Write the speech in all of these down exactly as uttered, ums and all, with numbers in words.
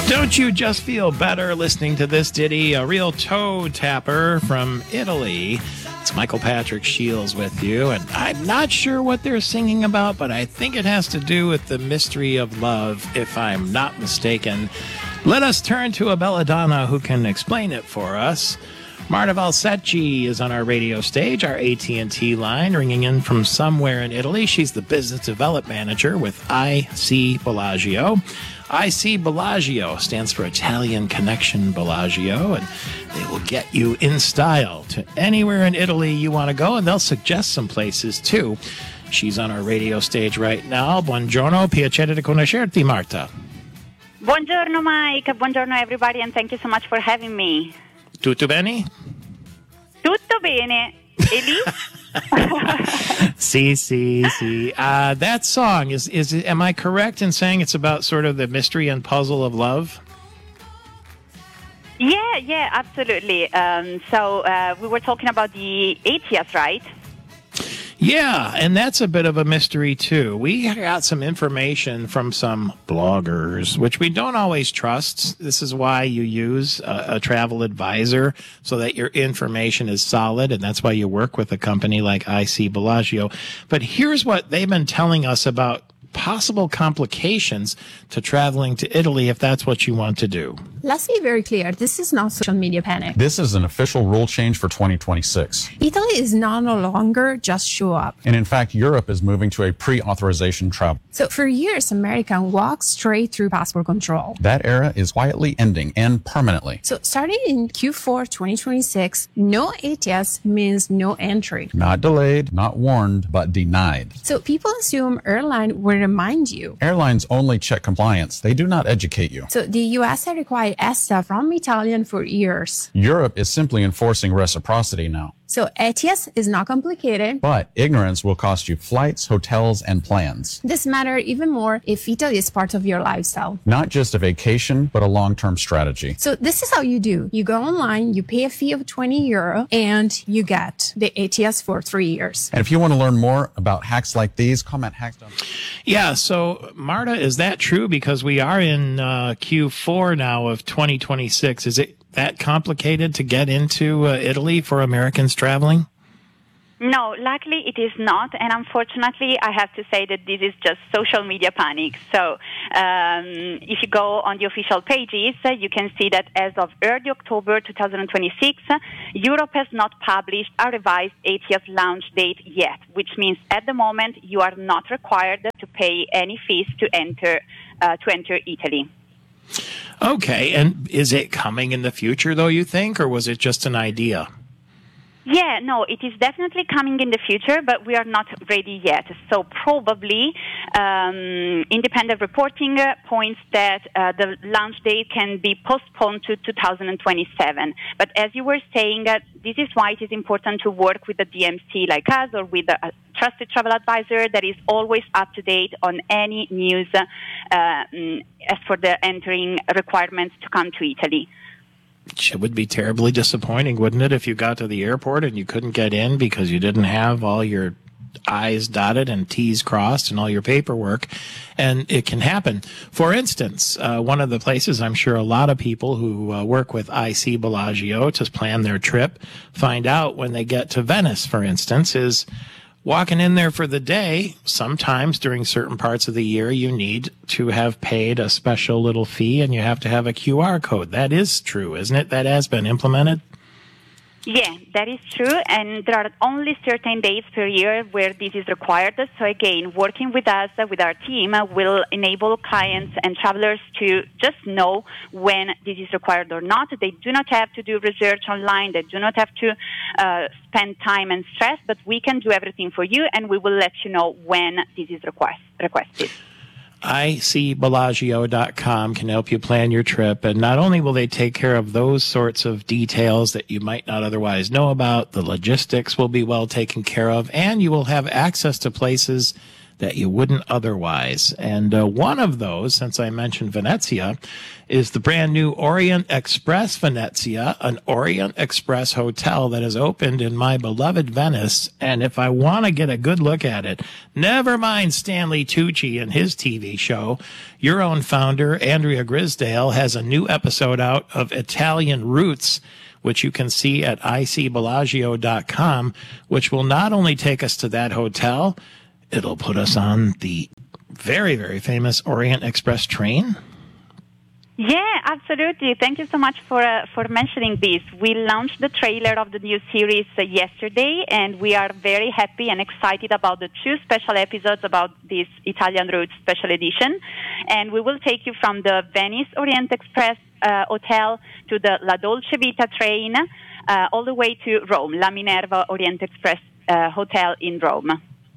Don't you just feel better listening to this ditty? A real toe tapper from Italy. It's Michael Patrick Shields with you, and I'm not sure what they're singing about, but I think it has to do with the mystery of love, if I'm not mistaken. Let us turn to a belladonna who can explain it for us. Marta Valsecchi is on our radio stage, our A T and T line, ringing in from somewhere in Italy. She's the business development manager with I C Bellagio. I C Bellagio stands for Italian Connection Bellagio, and they will get you in style to anywhere in Italy you want to go, and they'll suggest some places too. She's on our radio stage right now. Buongiorno, piacere di conoscerti, Marta. Buongiorno, Mike. Buongiorno, everybody, and thank you so much for having me. Tutto bene? Tutto bene. E lì? See, see, see. Uh, that song, is, is, am I correct in saying it's about sort of the mystery and puzzle of love? Yeah, yeah, absolutely. Um, so uh, we were talking about the A T S, right? Yeah, and that's a bit of a mystery, too. We got some information from some bloggers, which we don't always trust. This is why you use a, a travel advisor, so that your information is solid, and that's why you work with a company like I C Bellagio. But here's what they've been telling us about possible complications to traveling to Italy if that's what you want to do. Let's be very clear. This is not social media panic. This is an official rule change for twenty twenty-six. Italy is now no longer just show up. And in fact, Europe is moving to a pre-authorization travel. So for years, Americans walked straight through passport control. That era is quietly ending, and permanently. So starting in Q four twenty twenty-six, no A T S means no entry. Not delayed, not warned, but denied. So people assume airline will remind you. Airlines only check compliance. They do not educate you. So the U S had required ESTA from Italian for years. Europe is simply enforcing reciprocity now. So A T S is not complicated. But ignorance will cost you flights, hotels, and plans. This matters even more if Italy is part of your lifestyle. Not just a vacation, but a long-term strategy. So this is how you do. You go online, you pay a fee of twenty euro, and you get the A T S for three years. And if you want to learn more about hacks like these, comment hacks down. Yeah, so Marta, is that true? Because we are in uh, Q four now of twenty twenty-six. Is it that complicated to get into uh, Italy for Americans traveling? No, luckily it is not, and unfortunately I have to say that this is just social media panic. So um, if you go on the official pages, uh, you can see that as of early October twenty twenty-six, uh, Europe has not published a revised A T S launch date yet, which means at the moment you are not required to pay any fees to enter uh, to enter Italy. Okay, and is it coming in the future, though, you think, or was it just an idea? Yeah, no, it is definitely coming in the future, but we are not ready yet. So probably um, independent reporting uh, points that uh, the launch date can be postponed to two thousand twenty-seven. But as you were saying, uh, this is why it is important to work with a D M C like us or with a trusted travel advisor that is always up to date on any news uh, um, as for the entering requirements to come to Italy. It would be terribly disappointing, wouldn't it, if you got to the airport and you couldn't get in because you didn't have all your I's dotted and T's crossed and all your paperwork. And it can happen. For instance, uh, one of the places I'm sure a lot of people who uh, work with I C Bellagio to plan their trip find out when they get to Venice, for instance, is walking in there for the day. Sometimes during certain parts of the year, you need to have paid a special little fee and you have to have a Q R code. That is true, isn't it? That has been implemented. Yeah, that is true, and there are only certain days per year where this is required. So again, working with us, uh, with our team, uh, will enable clients and travelers to just know when this is required or not. They do not have to do research online. They do not have to uh, spend time and stress, but we can do everything for you, and we will let you know when this is request, requested. I C Bellagio dot com can help you plan your trip, and not only will they take care of those sorts of details that you might not otherwise know about, the logistics will be well taken care of, and you will have access to places that you wouldn't otherwise. And uh, one of those, since I mentioned Venezia, is the brand new Orient Express Venezia, an Orient Express hotel that has opened in my beloved Venice. And if I want to get a good look at it, never mind Stanley Tucci and his T V show, your own founder, Andrea Grisdale, has a new episode out of Italian Roots, which you can see at I C Bellagio dot com, which will not only take us to that hotel, it'll put us on the very, very famous Orient Express train. Yeah, absolutely. Thank you so much for uh, for mentioning this. We launched the trailer of the new series uh, yesterday, and we are very happy and excited about the two special episodes about this Italian Roots special edition. And we will take you from the Venice Orient Express uh, hotel to the La Dolce Vita train, uh, all the way to Rome, La Minerva Orient Express uh, hotel in Rome.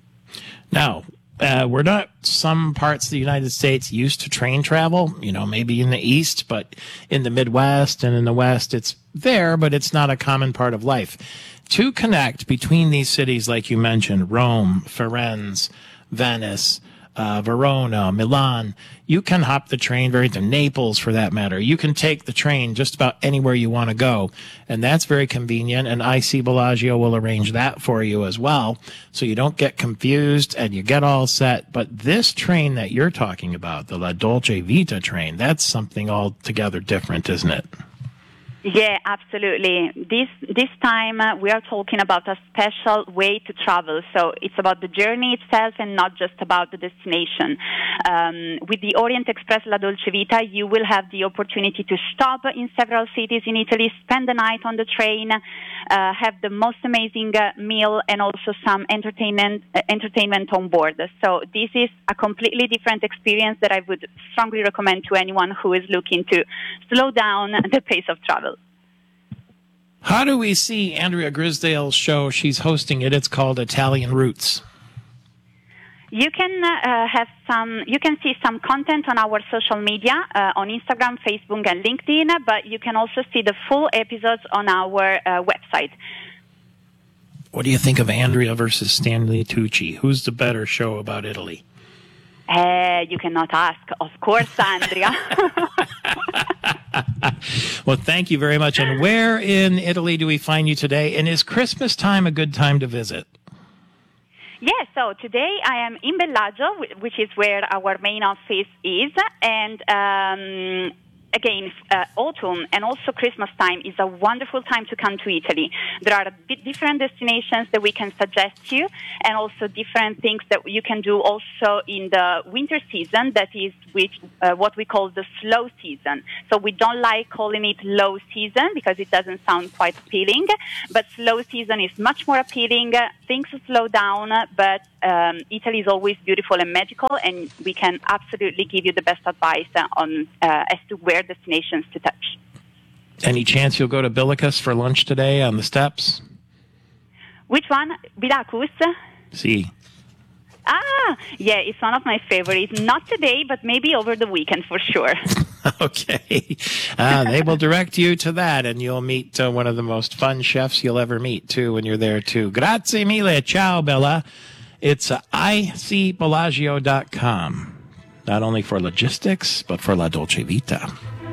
Now, Uh, we're not some parts of the United States used to train travel, you know, maybe in the East, but in the Midwest and in the West, it's there, but it's not a common part of life. To connect between these cities, like you mentioned, Rome, Firenze, Venice, uh, Verona, Milan, you can hop the train very to Naples, for that matter. You can take the train just about anywhere you want to go, and that's very convenient, and I C Bellagio will arrange that for you as well, so you don't get confused and you get all set. But this train that you're talking about, the La Dolce Vita train, that's something altogether different, isn't it? Yeah, absolutely. This this time uh, we are talking about a special way to travel. So it's about the journey itself and not just about the destination. Um, with the Orient Express La Dolce Vita, you will have the opportunity to stop in several cities in Italy, spend the night on the train, uh, have the most amazing uh, meal, and also some entertainment uh, entertainment on board. So this is a completely different experience that I would strongly recommend to anyone who is looking to slow down the pace of travel. How do we see Andrea Grisdale's show? She's hosting it. It's called Italian Roots. You can uh, have some. You can see some content on our social media, uh, on Instagram, Facebook, and LinkedIn. But you can also see the full episodes on our uh, website. What do you think of Andrea versus Stanley Tucci? Who's the better show about Italy? Uh, you cannot ask. Of course, Andrea. Well, thank you very much. And where in Italy do we find you today? And is Christmas time a good time to visit? Yeah, so today I am in Bellagio, which is where our main office is. And um, again, uh, autumn and also Christmas time is a wonderful time to come to Italy. There are a bit different destinations that we can suggest you, and also different things that you can do also in the winter season, that is which, uh, what we call the slow season. So we don't like calling it low season because it doesn't sound quite appealing, but slow season is much more appealing. Things slow down, but um, Italy is always beautiful and magical, and we can absolutely give you the best advice on uh, as to where destinations to touch. Any chance you'll go to Billicus for lunch today on the steps? Which one? Bilacus? See. Ah, yeah, it's one of my favorites. Not today, but maybe over the weekend for sure. Okay. Uh, they will direct you to that, and you'll meet uh, one of the most fun chefs you'll ever meet, too, when you're there, too. Grazie mille. Ciao, Bella. It's uh, I C Bellagio dot com. Not only for logistics, but for La Dolce Vita.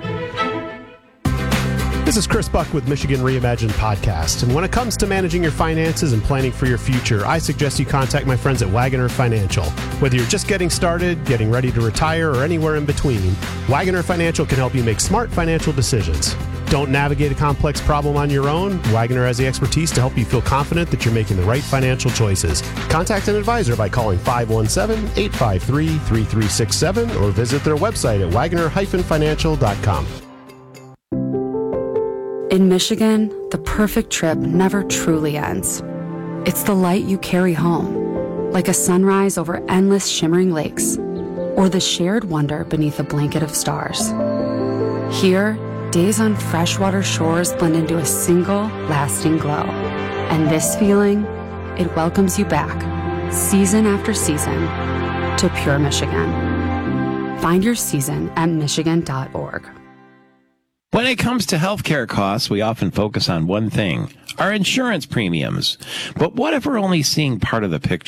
This is Chris Buck with Michigan Reimagined Podcast. And when it comes to managing your finances and planning for your future, I suggest you contact my friends at Wagoner Financial. Whether you're just getting started, getting ready to retire, or anywhere in between, Wagoner Financial can help you make smart financial decisions. Don't navigate a complex problem on your own. Wagoner has the expertise to help you feel confident that you're making the right financial choices. Contact an advisor by calling five one seven, eight five three, three three six seven or visit their website at wagoner dash financial dot com. In Michigan, the perfect trip never truly ends. It's the light you carry home, like a sunrise over endless shimmering lakes, or the shared wonder beneath a blanket of stars. Here, days on freshwater shores blend into a single, lasting glow. And this feeling, it welcomes you back, season after season, to Pure Michigan. Find your season at michigan dot org. When it comes to healthcare costs, we often focus on one thing, our insurance premiums. But what if we're only seeing part of the picture?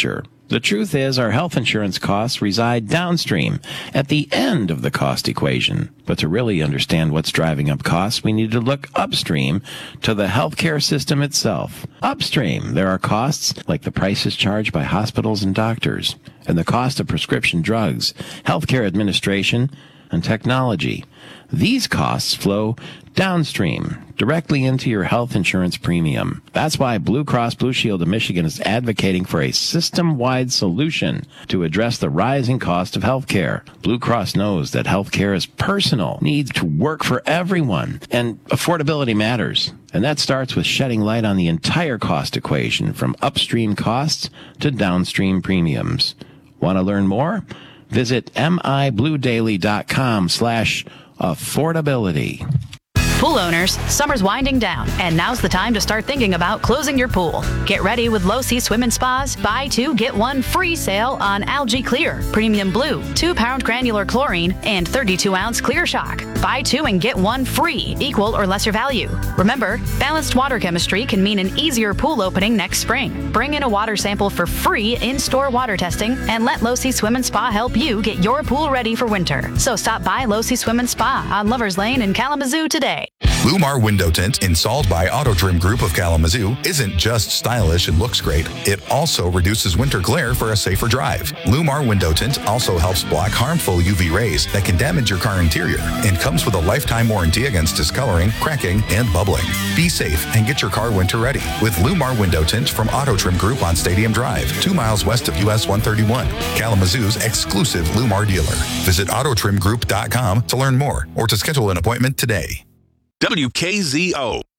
The truth is, our health insurance costs reside downstream, at the end of the cost equation. But to really understand what's driving up costs, we need to look upstream to the healthcare system itself. Upstream, there are costs like the prices charged by hospitals and doctors, and the cost of prescription drugs, healthcare administration, and technology. These costs flow downstream, directly into your health insurance premium. That's why Blue Cross Blue Shield of Michigan is advocating for a system-wide solution to address the rising cost of healthcare. Blue Cross knows that healthcare is personal, needs to work for everyone, and affordability matters. And that starts with shedding light on the entire cost equation, from upstream costs to downstream premiums. Want to learn more? Visit mibluedaily.com slash affordability. Pool owners, summer's winding down, and now's the time to start thinking about closing your pool. Get ready with Low Sea Swim and Spa's buy two, get one free sale on Algae Clear, Premium Blue, two pound granular chlorine, and thirty-two ounce Clear Shock. Buy two and get one free, equal or lesser value. Remember, balanced water chemistry can mean an easier pool opening next spring. Bring in a water sample for free in-store water testing and let Low Sea Swim and Spa help you get your pool ready for winter. So stop by Low Sea Swim and Spa on Lovers Lane in Kalamazoo today. Lumar Window Tint, installed by Auto Trim Group of Kalamazoo, isn't just stylish and looks great, it also reduces winter glare for a safer drive. Lumar Window Tint also helps block harmful U V rays that can damage your car interior and comes with a lifetime warranty against discoloring, cracking, and bubbling. Be safe and get your car winter ready with Lumar Window Tint from Auto Trim Group on Stadium Drive, two miles west of U S one thirty-one, Kalamazoo's exclusive Lumar dealer. Visit auto trim group dot com to learn more or to schedule an appointment today. W K Z O.